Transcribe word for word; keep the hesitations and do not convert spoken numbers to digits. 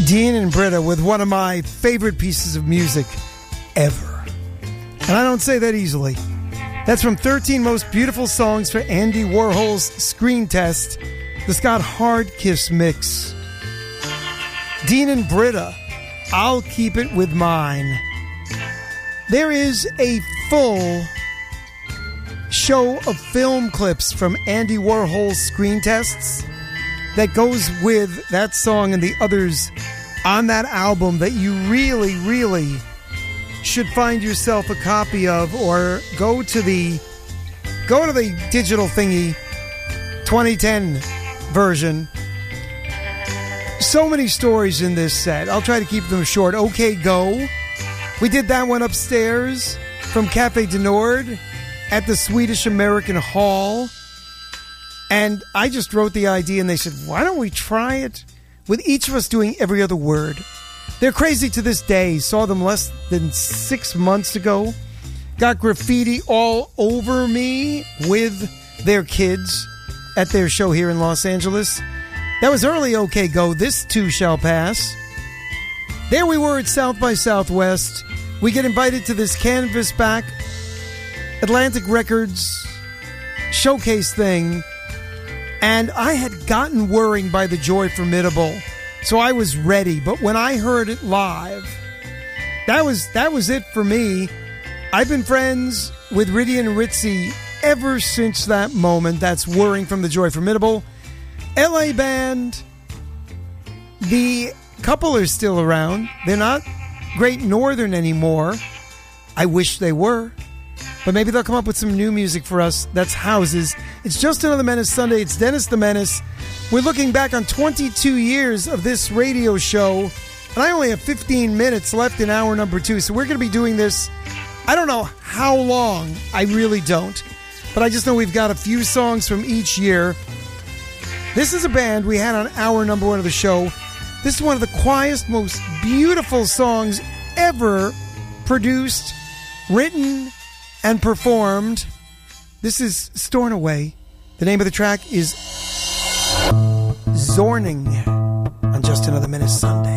Dean and Britta with one of my favorite pieces of music ever. And I don't say that easily. That's from thirteen Most Beautiful Songs for Andy Warhol's Screen Test, the Scott Hardkiss mix. Dean and Britta, I'll Keep It With Mine. There is a full show of film clips from Andy Warhol's Screen Tests that goes with that song and the others on that album that you really, really should find yourself a copy of, or go to the go to the digital thingy twenty ten version. So many stories in this set. I'll try to keep them short. OK Go. We did that one upstairs from Cafe du Nord at the Swedish American Hall. And I just wrote the idea and they said, why don't we try it with each of us doing every other word? They're crazy to this day. Saw them less than six months ago. Got graffiti all over me with their kids at their show here in Los Angeles. That was early OK Go. This too shall pass. There we were at South by Southwest. We get invited to this Canvas Back Atlantic Records showcase thing. And I had gotten worrying by the Joy Formidable. So I was ready. But when I heard it live, that was that was it for me. I've been friends with Riddy and Ritzy ever since that moment. That's Whirring from the Joy Formidable. L A band. The couple are still around. They're not Great Northern anymore. I wish they were. But maybe they'll come up with some new music for us. That's Houses. It's Just Another Menace Sunday. It's Dennis the Menace. We're looking back on twenty-two years of this radio show. And I only have fifteen minutes left in hour number two. So we're going to be doing this, I don't know how long. I really don't. But I just know we've got a few songs from each year. This is a band we had on hour number one of the show. This is one of the quietest, most beautiful songs ever produced, written, and performed. This is Stornoway. The name of the track is Zorning on Just Another Menace Sunday.